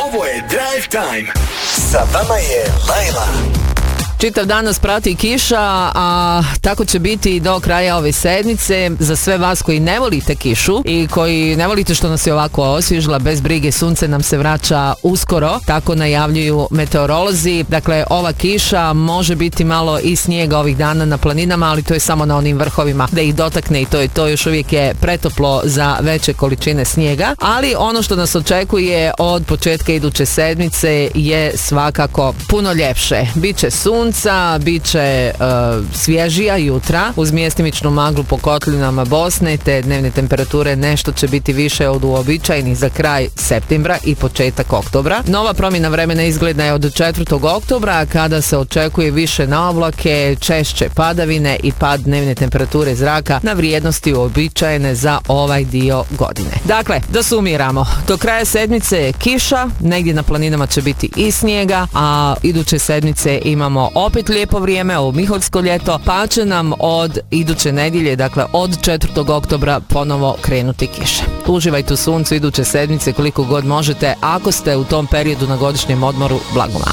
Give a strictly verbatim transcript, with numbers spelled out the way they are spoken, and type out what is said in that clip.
Ovo je Drive Time. Sa vama je Lajla. Čitav dan nas prati kiša, a tako će biti i do kraja ove sedmice. Za sve vas koji ne volite kišu i koji ne volite što nas je ovako osvježila, bez brige, sunce nam se vraća uskoro, tako najavljuju meteorolozi. Dakle, ova kiša može biti malo i snijega ovih dana na planinama, ali to je samo na onim vrhovima da ih dotakne i to je to. Još uvijek je pretoplo za veće količine snijega, ali ono što nas očekuje od početka iduće sedmice je svakako puno ljepše. Biće sunce, biće uh, svježija jutra uz mjestimičnu maglu po kotlinama Bosne, te dnevne temperature nešto će biti više od uobičajenih za kraj septembra i početak oktobra. Nova promjena vremena izgledna je od četvrtog oktobra kada se očekuje više na oblake, češće padavine i pad dnevne temperature zraka na vrijednosti uobičajene za ovaj dio godine. Dakle, da sumiramo, do kraja sedmice kiša, negdje na planinama će biti i snijega, a iduće sedmice imamo opet lijepo vrijeme, ovo miholjsko ljeto, pa će nam od iduće nedjelje, dakle od četvrtog oktobra ponovo krenuti kiše. Uživajte u suncu iduće sedmice koliko god možete, ako ste u tom periodu na godišnjem odmoru, blago vam.